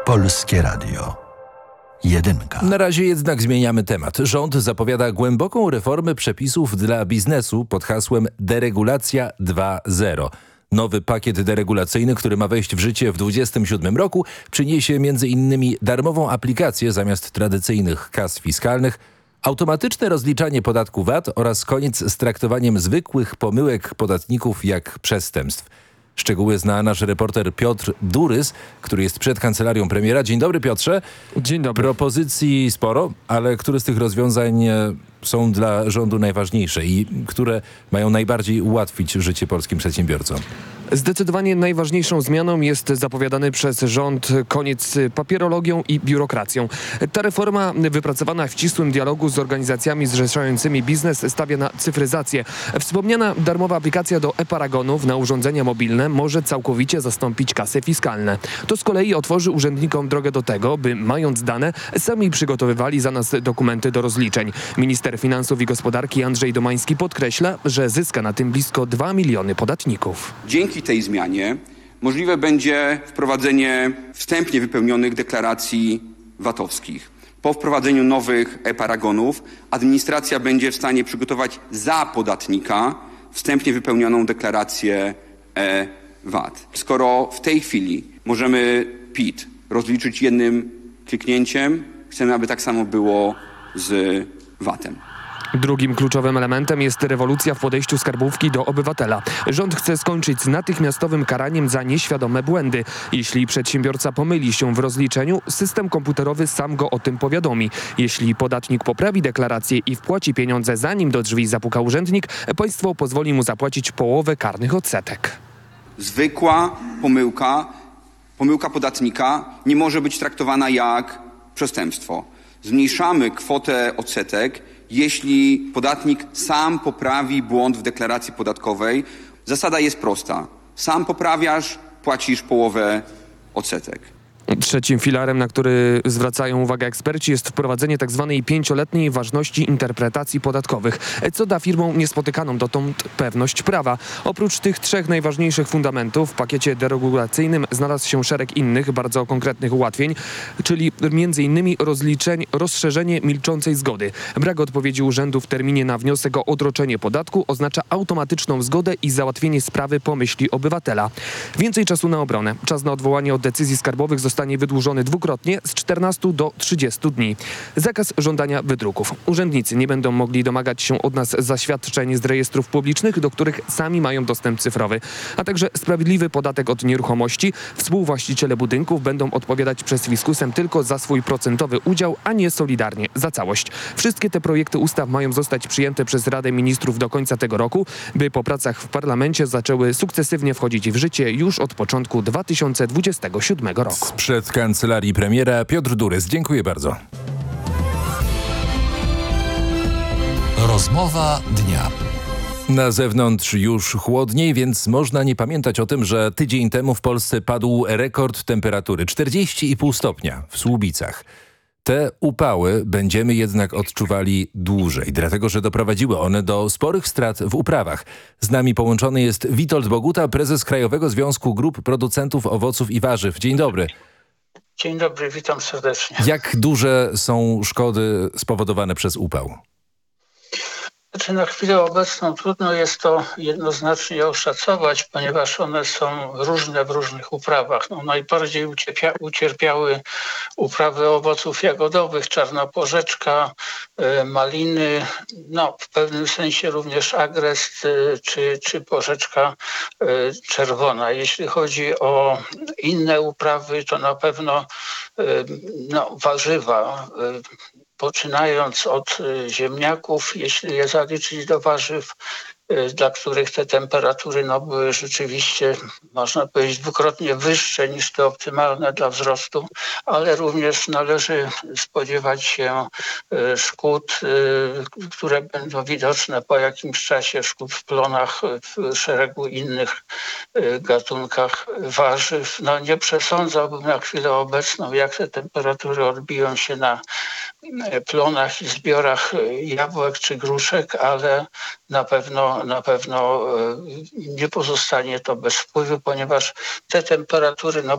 Polskie Radio. Jedynka. Na razie jednak zmieniamy temat. Rząd zapowiada głęboką reformę przepisów dla biznesu pod hasłem Deregulacja 2.0. Nowy pakiet deregulacyjny, który ma wejść w życie w 2027 roku, przyniesie m.in. darmową aplikację zamiast tradycyjnych kas fiskalnych, automatyczne rozliczanie podatku VAT oraz koniec z traktowaniem zwykłych pomyłek podatników jak przestępstw. Szczegóły zna nasz reporter Piotr Durys, który jest przed kancelarią premiera. Dzień dobry, Piotrze. Dzień dobry. Propozycji sporo, ale które z tych rozwiązań są dla rządu najważniejsze i które mają najbardziej ułatwić życie polskim przedsiębiorcom? Zdecydowanie najważniejszą zmianą jest zapowiadany przez rząd koniec z papierologią i biurokracją. Ta reforma, wypracowana w ścisłym dialogu z organizacjami zrzeszającymi biznes, stawia na cyfryzację. Wspomniana darmowa aplikacja do e-paragonów na urządzenia mobilne może całkowicie zastąpić kasy fiskalne. To z kolei otworzy urzędnikom drogę do tego, by mając dane, sami przygotowywali za nas dokumenty do rozliczeń. Minister Finansów i Gospodarki Andrzej Domański podkreśla, że zyska na tym blisko 2 miliony podatników. Dzięki tej zmianie możliwe będzie wprowadzenie wstępnie wypełnionych deklaracji VAT-owskich. Po wprowadzeniu nowych e-paragonów administracja będzie w stanie przygotować za podatnika wstępnie wypełnioną deklarację e-VAT. Skoro w tej chwili możemy PIT rozliczyć jednym kliknięciem, chcemy, aby tak samo było z VAT-em. Drugim kluczowym elementem jest rewolucja w podejściu skarbówki do obywatela. Rząd chce skończyć z natychmiastowym karaniem za nieświadome błędy. Jeśli przedsiębiorca pomyli się w rozliczeniu, system komputerowy sam go o tym powiadomi. Jeśli podatnik poprawi deklarację i wpłaci pieniądze zanim do drzwi zapuka urzędnik, państwo pozwoli mu zapłacić połowę karnych odsetek. Zwykła pomyłka podatnika nie może być traktowana jak przestępstwo. Zmniejszamy kwotę odsetek, jeśli podatnik sam poprawi błąd w deklaracji podatkowej. Zasada jest prosta. Sam poprawiasz, płacisz połowę odsetek. Trzecim filarem, na który zwracają uwagę eksperci, jest wprowadzenie tzw. 5-letniej ważności interpretacji podatkowych, co da firmom niespotykaną dotąd pewność prawa. Oprócz tych trzech najważniejszych fundamentów w pakiecie deregulacyjnym znalazł się szereg innych, bardzo konkretnych ułatwień, czyli m.in. rozszerzenie milczącej zgody. Brak odpowiedzi urzędu w terminie na wniosek o odroczenie podatku oznacza automatyczną zgodę i załatwienie sprawy po myśli obywatela. Więcej czasu na obronę. Czas na odwołanie od decyzji skarbowych zostanie wydłużony dwukrotnie z 14 do 30 dni. Zakaz żądania wydruków. Urzędnicy nie będą mogli domagać się od nas zaświadczeń z rejestrów publicznych, do których sami mają dostęp cyfrowy. A także sprawiedliwy podatek od nieruchomości. Współwłaściciele budynków będą odpowiadać przed fiskusem tylko za swój procentowy udział, a nie solidarnie za całość. Wszystkie te projekty ustaw mają zostać przyjęte przez Radę Ministrów do końca tego roku, by po pracach w parlamencie zaczęły sukcesywnie wchodzić w życie już od początku 2027 roku. Przed kancelarii premiera Piotr Durys. Dziękuję bardzo. Rozmowa dnia. Na zewnątrz już chłodniej, więc można nie pamiętać o tym, że tydzień temu w Polsce padł rekord temperatury 40,5 stopnia w Słubicach. Te upały będziemy jednak odczuwali dłużej, dlatego że doprowadziły one do sporych strat w uprawach. Z nami połączony jest Witold Boguta, prezes Krajowego Związku Grup Producentów Owoców i Warzyw. Dzień dobry. Dzień dobry, witam serdecznie. Jak duże są szkody spowodowane przez upał? Znaczy, na chwilę obecną trudno jest to jednoznacznie oszacować, ponieważ one są różne w różnych uprawach. Najbardziej ucierpiały uprawy owoców jagodowych, czarna porzeczka, maliny, w pewnym sensie również agrest czy porzeczka czerwona. Jeśli chodzi o inne uprawy, to na pewno warzywa. Poczynając od ziemniaków, jeśli je zaliczyć do warzyw, dla których te temperatury były rzeczywiście, można powiedzieć, dwukrotnie wyższe niż te optymalne dla wzrostu, ale również należy spodziewać się szkód, które będą widoczne po jakimś czasie, szkód w plonach, w szeregu innych gatunkach warzyw. Nie przesądzałbym na chwilę obecną, jak te temperatury odbiją się na plonach i zbiorach jabłek czy gruszek, ale na pewno nie pozostanie to bez wpływu, ponieważ te temperatury